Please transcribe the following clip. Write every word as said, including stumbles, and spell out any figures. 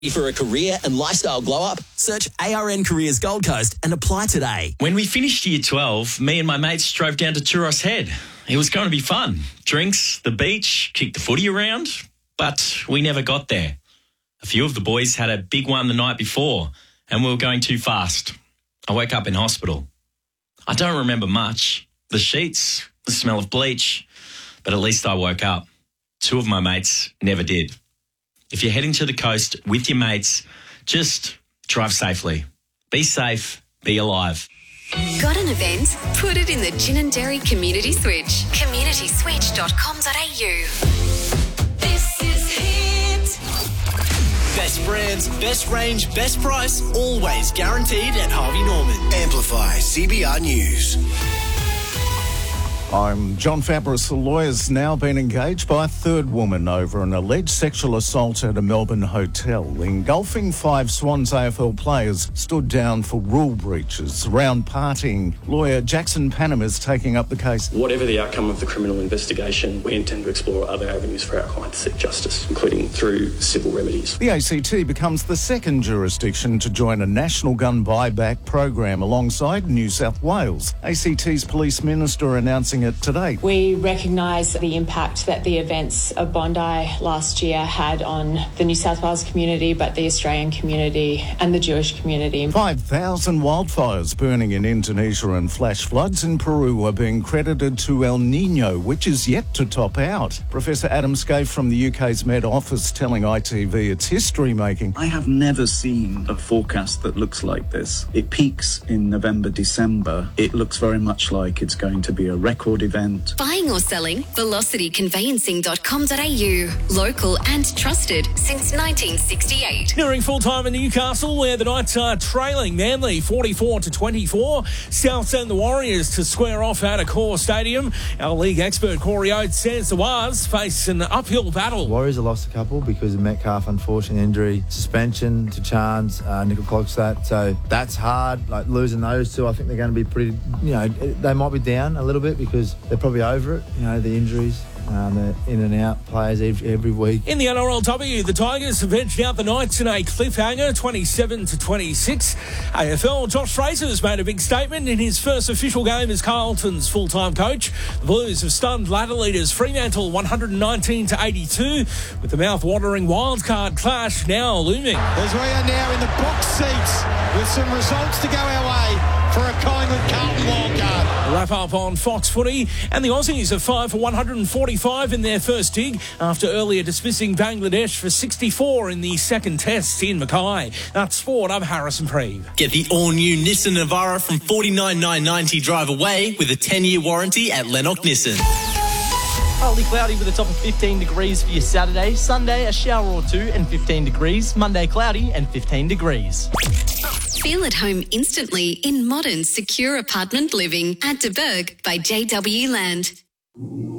For a career and lifestyle glow-up, search A R N Careers Gold Coast and apply today. When we finished year twelve, me and my mates drove down to Turos Head. It was going to be fun. Drinks, the beach, kick the footy around. But we never got there. A few of the boys had a big one the night before and we were going too fast. I woke up in hospital. I don't remember much. The sheets, the smell of bleach. But at least I woke up. Two of my mates never did. If you're heading to the coast with your mates, just drive safely. Be safe, be alive. Got an event? Put it in the Ginninderry Community Switch. community switch dot com dot a u. This is Hit. Best brands, best range, best price, always guaranteed at Harvey Norman. Amplify C B R News. I'm John Fabris. The lawyer's now been engaged by a third woman over an alleged sexual assault at a Melbourne hotel. Engulfing five Swans A F L players stood down for rule breaches around partying. Lawyer Jackson Panham is taking up the case. Whatever the outcome of the criminal investigation, we intend to explore other avenues for our client to seek justice, including through civil remedies. The A C T becomes the second jurisdiction to join a national gun buyback program alongside New South Wales. A C T's police minister announcing it today. We recognise the impact that the events of Bondi last year had on the New South Wales community, but the Australian community and the Jewish community. five thousand wildfires burning in Indonesia and flash floods in Peru are being credited to El Nino, which is yet to top out. Professor Adam Scaife from the U K's Met Office telling I T V it's history-making. I have never seen a forecast that looks like this. It peaks in November, December. It looks very much like it's going to be a record event. Buying or selling? velocity conveyancing dot com dot a u. Local and trusted since nineteen sixty-eight. Nearing full-time in Newcastle, where the Knights are trailing Manly forty-four to twenty-four. South send the Warriors to square off at Accor Stadium. Our league expert Corey Oates says the Wars face an uphill battle. Warriors have lost a couple because of Metcalf, unfortunate injury, suspension to Chance, uh, Nickel Klogstad. So that's hard. Like losing those two, I think they're going to be pretty. You know, they might be down a little bit because they're probably over it, you know, the injuries. Um, they're in and out players every, every week. In the N R L W, the Tigers have edged out the Knights in a cliffhanger, twenty-seven to twenty-six. A F L, Josh Fraser's made a big statement in his first official game as Carlton's full-time coach. The Blues have stunned ladder leaders Fremantle one hundred nineteen to eighty-two, with the mouth-watering wildcard clash now looming. As we are now in the box seats with some results to go our way for a Collingwood-Carlton wildcard. Wrap up on Fox Footy, and the Aussies have five for one hundred forty-five in their first dig after earlier dismissing Bangladesh for sixty-four in the second test in Mackay. That's sport. I'm Harrison Preeve. Get the all-new Nissan Navara from forty-nine thousand nine hundred ninety drive away with a ten-year warranty at Lennox Nissan. Partly cloudy with a top of fifteen degrees for your Saturday. Sunday, a shower or two and fifteen degrees. Monday, cloudy and fifteen degrees. Feel at home instantly in modern, secure apartment living at De Burg by J W Land.